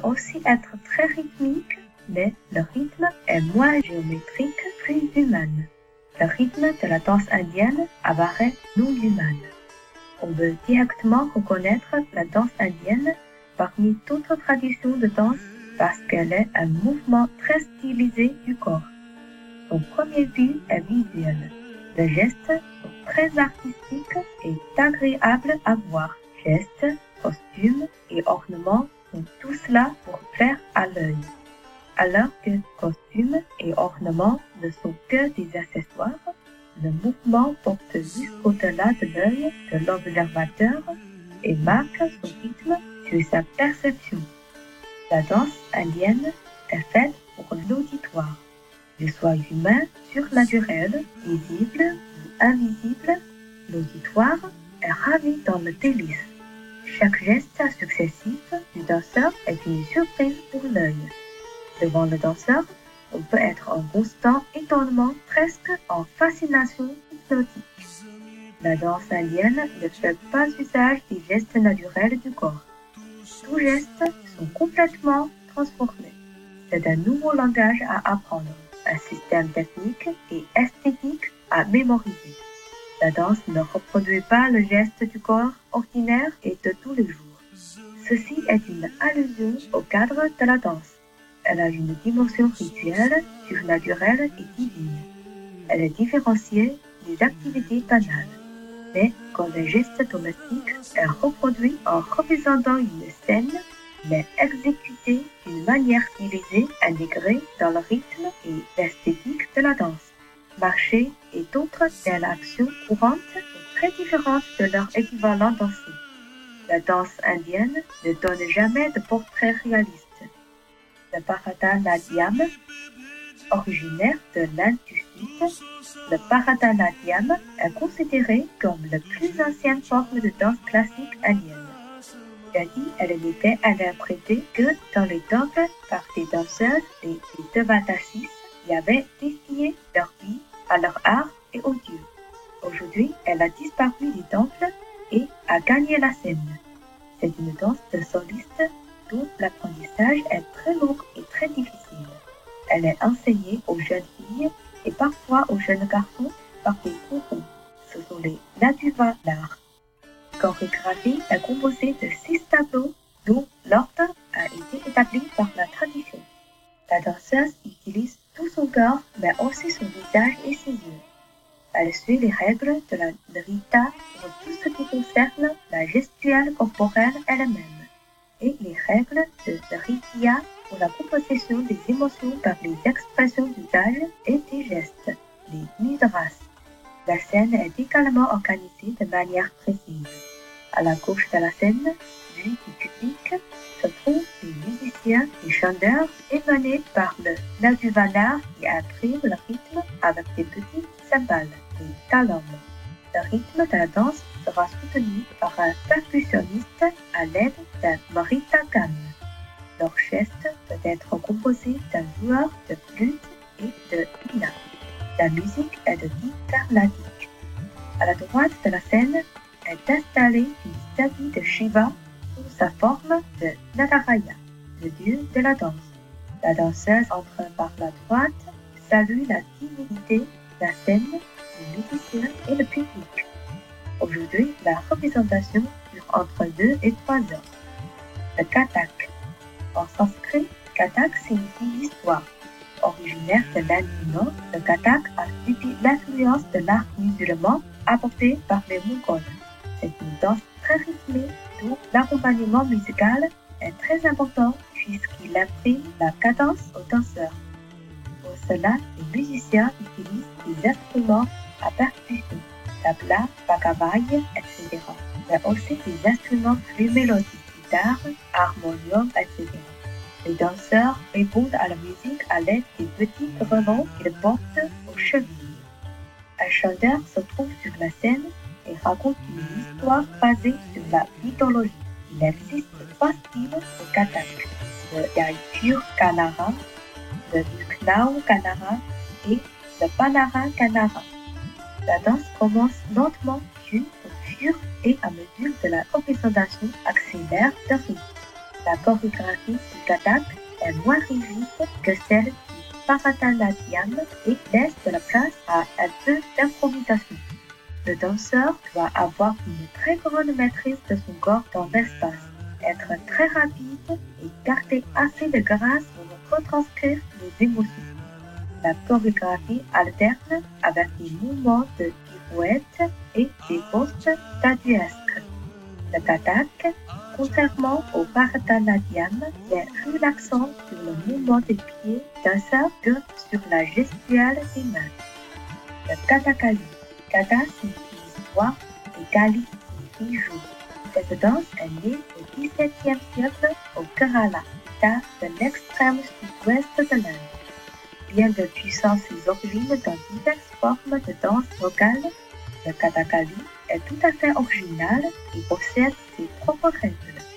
aussi être très rythmique, mais le rythme est moins géométrique, plus humain. Le rythme de la danse indienne apparaît non humain. On peut directement reconnaître la danse indienne parmi d'autres traditions de danse parce qu'elle est un mouvement très stylisé du corps. Son premier but est visuel. Les gestes sont très artistiques et agréables à voir. Gestes, costumes et ornements sont tous là pour plaire à l'œil. Alors que costumes et ornements ne sont que des accessoires, le mouvement porte jusqu'au-delà de l'œil de l'observateur et marque son rythme sur sa perception. La danse indienne est faite pour l'auditoire. Qu'il soit humain, surnaturel, visible ou invisible, l'auditoire est ravi dans le délice. Chaque geste successif du danseur est une surprise pour l'œil. Devant le danseur, on peut être en constant étonnement, presque en fascination hypnotique. La danse indienne ne fait pas usage des gestes naturels du corps. Tous gestes sont complètement transformés. C'est un nouveau langage à apprendre, un système technique et esthétique à mémoriser. La danse ne reproduit pas le geste du corps ordinaire et de tous les jours. Ceci est une allusion au cadre de la danse. Elle a une dimension rituelle, surnaturelle et divine. Elle est différenciée des activités banales. Mais quand les gestes domestiques est reproduit en représentant une scène, mais exécutée d'une manière stylisée, intégrée dans le rythme et l'esthétique de la danse. Marcher et d'autres telles actions courantes sont très différentes de leur équivalent dansé. La danse indienne ne donne jamais de portrait réaliste. Le Bharatanatyam, originaire de l'Inde du Sud, le Bharatanatyam est considéré comme la plus ancienne forme de danse classique indienne. Jadis, elle n'était interprétée que dans les temples par des danseuses et des devadasis qui avaient dédié leur vie à leur art et aux dieux. Aujourd'hui, elle a disparu des temples et a gagné la scène. C'est une danse de soliste dont l'apprentissage est très long et très difficile. Elle est enseignée aux jeunes filles et parfois aux jeunes garçons par des gourous. Ce sont les Naduvalar. La chorégraphie est composée de 6 tableaux dont l'ordre a été établi par la tradition. La danseuse utilise tout son corps mais aussi son visage et ses yeux. Elle suit les règles de la Nrita pour tout ce qui concerne la gestuelle corporelle elle-même et les règles de Nritya pour la composition des émotions par les expressions du visage et des gestes, les mudras. La scène est également organisée de manière précise. À la gauche de la scène, vue du public, se trouvent les musiciens et chanteurs émanés par le Naduvalar qui impriment le rythme avec des petits cymbales, les talam. Le rythme de la danse sera soutenu par un percussionniste à l'aide d'un maritagan. L'orchestre peut être composé d'un joueur de flûte et de vina. La musique est de type carnatique. À la droite de la scène est installée une statue de Shiva sous sa forme de Nataraya, le dieu de la danse. La danseuse entre par la droite salue la divinité, la scène, les musiciens et le public. Aujourd'hui, la représentation dure entre 2 et 3 heures. Le Kathak. En sanskrit, Kathak signifie histoire. Originaire de l'Inde du Nord, le Kathak a subi l'influence de l'art musulman apporté par les Mongols. C'est une danse très rythmée dont l'accompagnement musical est très important puisqu'il imprime la cadence aux danseurs. Pour cela, les musiciens utilisent des instruments à percussion, tabla, bagavai, etc. Mais aussi des instruments plus mélodiques, guitare, harmonium, etc. Les danseurs répondent à la musique à l'aide des petits grelons qu'ils portent aux chevilles. Un chanteur se trouve sur la scène et raconte une histoire basée sur la mythologie. Il existe 3 styles de Kathak, le Yaikur Kanara, le Lucknow Kanara et le Banara Kanara. La danse commence lentement puis au fur et à mesure de la représentation accélère de rythme. La chorégraphie du Kathak est moins rigide que celle du Bharatanatyam et laisse de la place à un peu d'improvisation. Le danseur doit avoir une très grande maîtrise de son corps dans l'espace, être très rapide et garder assez de grâce pour retranscrire les émotions. La chorégraphie alterne avec des mouvements de pirouette et des postes statuesques. Le Kathak, contrairement au Bharatanatyam, met plus l'accent sur le mouvement des pieds danseurs que sur la gestuelle des mains. Le Kathakali. Katha signifie histoire et Kali signifie jour. Cette danse est née au XVIIe siècle au Kerala, état de l'extrême sud-ouest de l'Inde. Bien de puissance ses origines dans diverses formes de danse vocale, le Kathakali est tout à fait original et possède ses propres règles.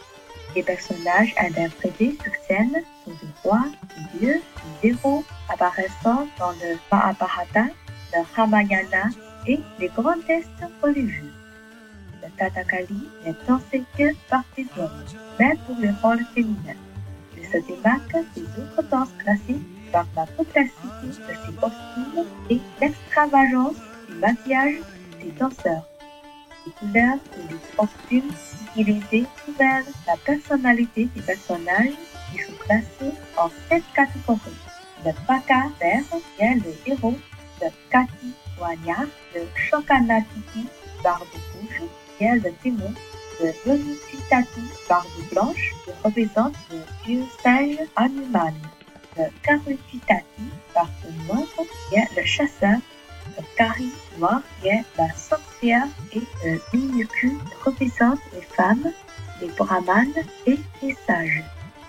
Les personnages interprétés sur scène sont des rois, des dieux, des héros apparaissant dans le Mahabharata, le Ramayana et les grands textes religieux. Le Kathakali n'est dansé que par des hommes, même pour les rôles féminins. Il se démarque des autres danses classiques par la complexité de ses costumes et l'extravagance du maquillage des danseurs. Les couleurs et les costumes utilisés révèlent la personnalité des personnages qui sont classés en 7 catégories. Le Baka vert est le héros, le Kati Wanya, le Shokanatiki, barbe rouge, qui est le démon, le Venusitati, barbe blanche, qui représente le dieu singe Hanuman, le Karupitati, barbe noire, qui est le chasseur, le Kari noir, qui est la sorcière, et le Minuku, qui représente les femmes, les brahmanes et les sages.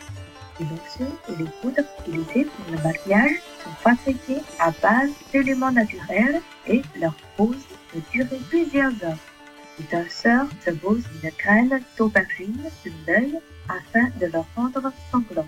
Les lotions et les poudres utilisées pour le maquillage sont fabriquées à base d'éléments naturels et leur pose peut durer plusieurs heures. Les danseurs se posent une graine d'aubergine sur l'œil afin de le rendre sanglant.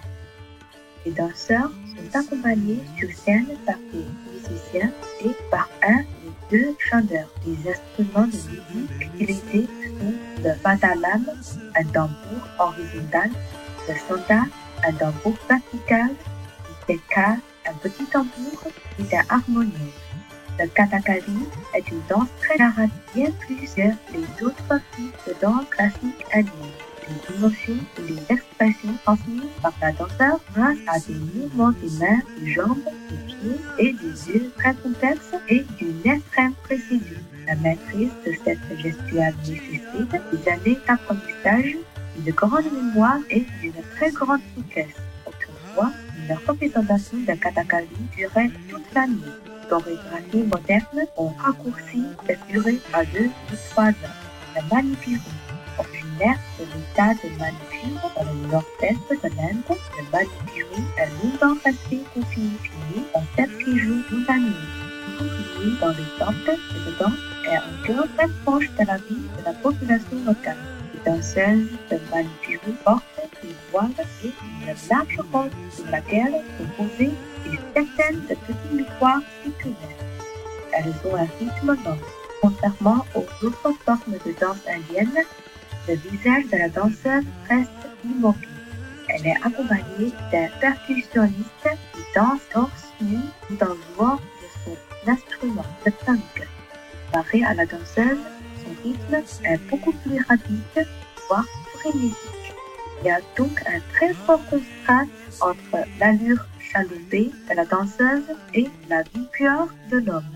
Les danseurs sont accompagnés sur scène par des musiciens et par un ou deux chanteurs. Les instruments de musique utilisés sont le patalam, un tambour horizontal, le sanda, un tambour vertical, le teka, un petit tambour et un harmonium. Le Kathakali est une danse très narrative, bien plus que les autres types de danse classiques indiennes. Les émotions et les expressions transmises par la danseur grâce à des mouvements des mains, des jambes, des pieds et des yeux très complexes et d'une extrême précision. La maîtrise de cette gestuelle nécessite des années d'apprentissage, une grande mémoire et une très grande souplesse. Autrefois, une représentation de Kathakali durait toute la nuit. Les chorégraphies modernes ont raccourci cette durée à 2 ou 3 heures. Le Manipuri, originaire de l'état de Manipur dans le nord-est de l'Inde, le Manipuri est longtemps resté confiné en 7 jours toute la nuit. Continué dans les temples, cette danse est encore très proche de la vie de la population locale. Les danseuses de Manipuri portent des voiles et une large robe sur laquelle sont posées des certaines de petits miroirs circulaires. Elles ont un rythme lent. Contrairement aux autres formes de danse indienne, le visage de la danseuse reste immobile. Elle est accompagnée d'un percussionniste qui danse torse nu tout en jouant de son instrument, le punk. Comparé à la danseuse, son rythme est beaucoup plus rapide, voire frénétique. Il y a donc un très fort contraste entre l'allure chaloupée de la danseuse et la vie pure de l'homme.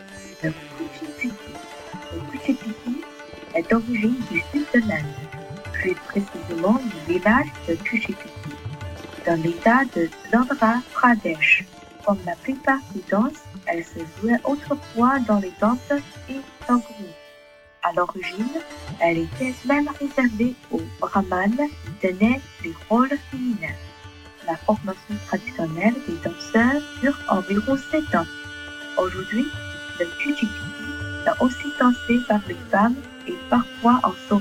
Le Kuchipiki. Le Kuchipiki est d'origine du sud de l'Inde, plus précisément du village de Kuchipiki, dans l'état de l'Andhra Pradesh. Comme la plupart des danses, elle se jouait autrefois dans les temples et en groupe. À l'origine, elle était même réservée aux brahmanes qui tenaient les rôles féminins. La formation traditionnelle des danseurs dure environ 7 ans. Aujourd'hui, le Kuchipiki est aussi dansé par les femmes et parfois en solo.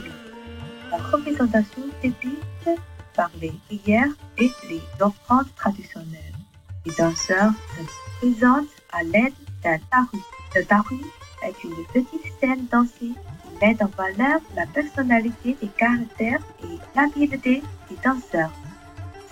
La représentation débute par les prières et les offrandes traditionnelles. Les danseurs se présentent à l'aide d'un taru. Le taru est une petite scène dansée qui met en valeur la personnalité des caractères et l'habileté des danseurs.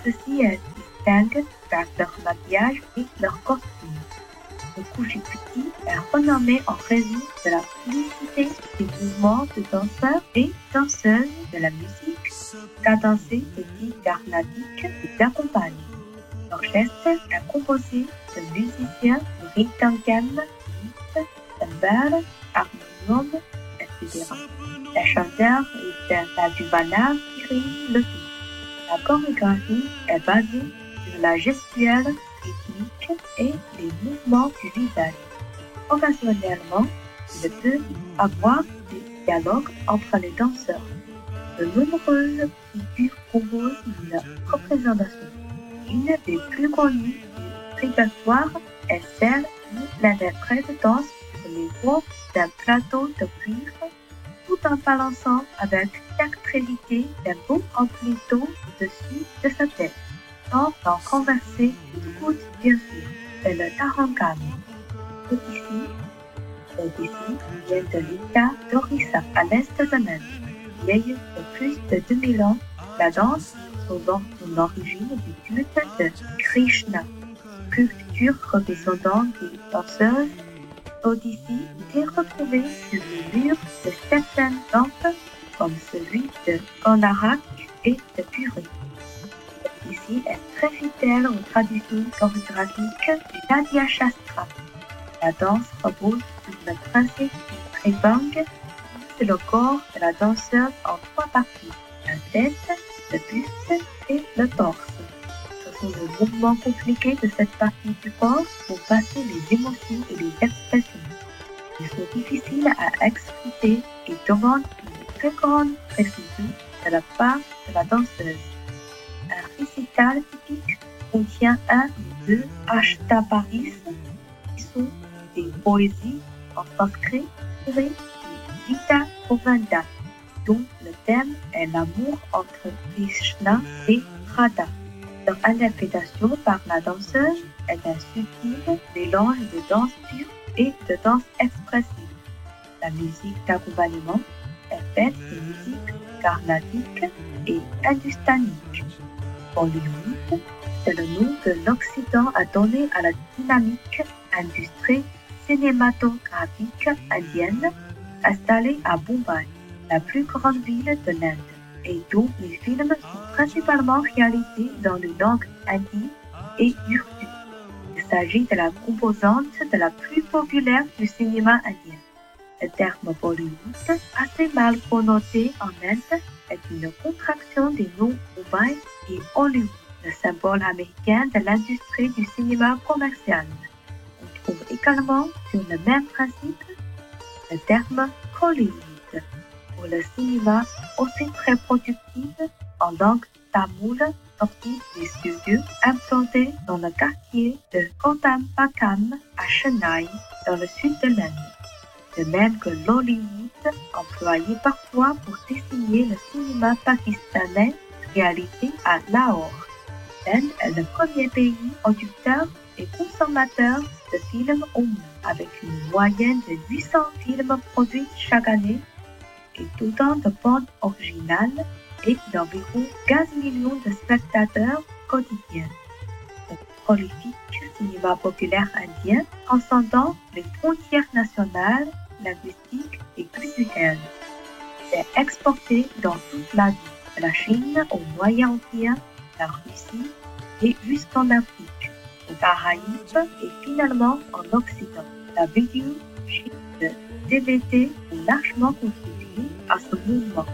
Ceux-ci distinguent par leur maquillage et leur costume. Le Kuchiputty est renommé en raison de la fluidité des mouvements de danseurs et danseuses de la musique cadencée de type carnatique qui l'accompagnent. L'orchestre est composé de musiciens de rythme, cymbales, harmonium, etc. Les chanteurs et la duvana qui réunit le tout. La chorégraphie est basée sur la gestuelle rythmique et les mouvements du visage. Occasionnellement, il peut y avoir des dialogues entre les danseurs. De nombreuses figures composent une représentation. Une des plus connues du répertoire est celle où l'interprète danse sur les bords d'un plateau de cuivre tout en balançant avec dextérité d'un beau amplitude au-dessus de sa tête, sans en converser une goutte bien sûr. C'est le Tarangam. L'Odyssée vient de l'État d'Orissa, à l'est de l'Inde. Vieille de plus de 2000 ans, la danse trouvant son origine du culte de Krishna, culture représentant des danseuses. L'Odyssée était retrouvée sur les murs de certains temples comme celui de Konarak et de Puri. L'Odyssée est très fidèle aux traditions chorégraphiques du Nadia Shastra. La danse repose sur le principe du tribang, c'est le corps de la danseuse en trois parties, la tête, le buste et le torse. Ce sont les mouvements compliqués de cette partie du corps pour passer les émotions et les expressions. Ils sont difficiles à expliquer et demandent une très grande précision de la part de la danseuse. Un récital typique contient un ou deux ashtaparis qui sont des poésies en sanskrit tirées du Gita Govinda, dont le thème est l'amour entre Krishna et Radha. Leur interprétation par la danseuse est un subtil mélange de danse pure et de danse expressive. La musique d'accompagnement est faite de musique carnatique et hindustanique. Bollywood, c'est le nom que l'Occident a donné à la dynamique industrie cinématographique indienne installée à Mumbai, la plus grande ville de l'Inde, et dont les films sont principalement réalisés dans les langues hindi et urdu. Il s'agit de la composante de la plus populaire du cinéma indien. Le terme Bollywood, assez mal connoté en Inde, est une contraction des noms Mumbai et Hollywood, le symbole américain de l'industrie du cinéma commercial. On trouve également sur le même principe le terme Kollywood pour le cinéma aussi très productif en langue tamoule sorti des studios implantés dans le quartier de Kodambakam à Chennai, dans le sud de l'Inde. De même que l'Hollywood, employé parfois pour désigner le cinéma pakistanais réalisé à Lahore. L'Inde est le premier pays producteur et consommateur de films au monde, avec une moyenne de 800 films produits chaque année et autant de bandes originales et d'environ 15 millions de spectateurs quotidiens. Le prolifique cinéma populaire indien transcendant les frontières nationales, linguistiques et culturelles. C'est exporté dans toute l'Asie, de la Chine au Moyen-Orient, la Russie et jusqu'en Afrique, aux Caraïbes et finalement en Occident. La vidéo de DVD ont largement contribué à ce mouvement.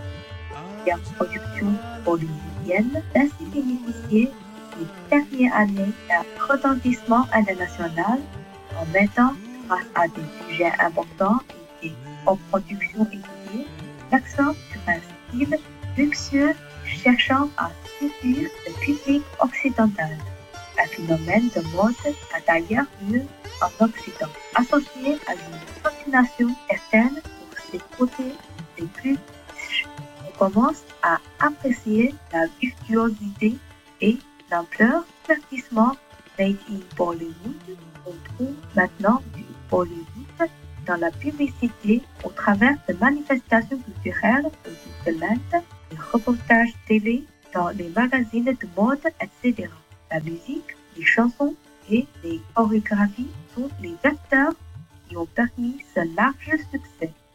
La production bollywoodienne ainsi bénéficié ces dernières années d'un retentissement international en mettant, grâce à des sujets importants et des productions étudiées, l'accent sur un style luxueux cherchant à séduire le public occidental. Un phénomène de mode a d'ailleurs lieu en Occident, associé à une fascination certaine pour ses côtés les plus riches. On commence à apprécier la virtuosité et l'ampleur du divertissement made in Bollywood. On trouve maintenant du Bollywood dans la publicité au travers de manifestations culturelles autour de l'Inde, des reportages télé dans les magazines de mode, etc. La musique, les chansons et les chorégraphies sont les acteurs qui ont permis ce large succès.